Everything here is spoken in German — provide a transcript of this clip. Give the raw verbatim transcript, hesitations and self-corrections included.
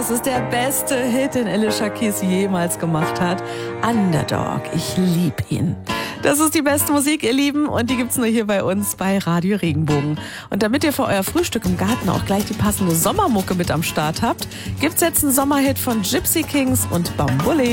das ist der beste Hit, den Alicia Keys jemals gemacht hat. Underdog, ich lieb ihn. Das ist die beste Musik, ihr Lieben, und die gibt's nur hier bei uns bei Radio Regenbogen. Und damit ihr für euer Frühstück im Garten auch gleich die passende Sommermucke mit am Start habt, gibt's jetzt einen Sommerhit von Gypsy Kings und Bambule.